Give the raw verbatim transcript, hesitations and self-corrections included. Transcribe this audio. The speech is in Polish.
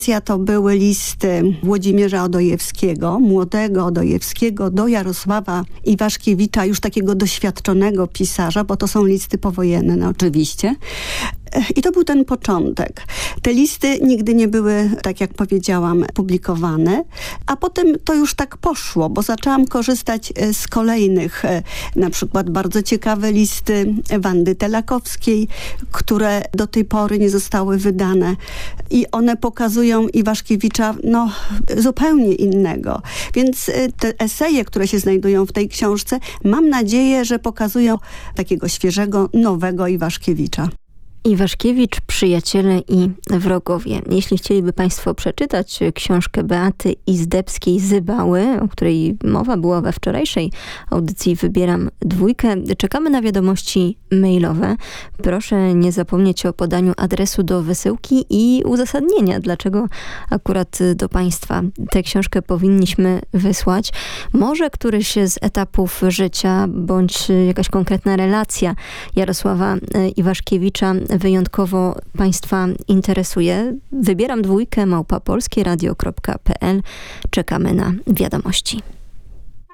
To były listy Włodzimierza Odojewskiego, młodego Odojewskiego, do Jarosława Iwaszkiewicza, już takiego doświadczonego pisarza, bo to są listy powojenne oczywiście. I to był ten początek. Te listy nigdy nie były, tak jak powiedziałam, publikowane, a potem to już tak poszło, bo zaczęłam korzystać z kolejnych, na przykład bardzo ciekawe listy Wandy Telakowskiej, które do tej pory nie zostały wydane i one pokazują Iwaszkiewicza no, zupełnie innego. Więc te eseje, które się znajdują w tej książce, mam nadzieję, że pokazują takiego świeżego, nowego Iwaszkiewicza. Iwaszkiewicz, przyjaciele i wrogowie. Jeśli chcieliby Państwo przeczytać książkę Beaty Izdebskiej-Zybały, o której mowa była we wczorajszej audycji Wybieram dwójkę, czekamy na wiadomości mailowe. Proszę nie zapomnieć o podaniu adresu do wysyłki i uzasadnienia, dlaczego akurat do Państwa tę książkę powinniśmy wysłać. Może któryś z etapów życia, bądź jakaś konkretna relacja Jarosława Iwaszkiewicza wyjątkowo Państwa interesuje. Wybieram dwójkę małpa polskieradio kropka p l. Czekamy na wiadomości.